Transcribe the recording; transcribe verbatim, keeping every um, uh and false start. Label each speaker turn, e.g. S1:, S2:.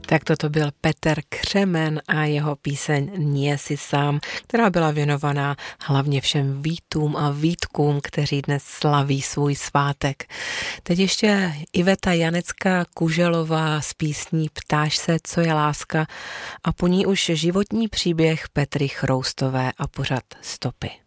S1: Tak toto byl Petr Křemen a jeho píseň Nie si sám, která byla věnovaná hlavně všem Vítům a Vítkům, kteří dnes slaví svůj svátek. Teď ještě Iveta Janecká Kuželová s písní Ptáš se, co je láska a po ní už životní příběh Petry Chroustové a pořad Stopy.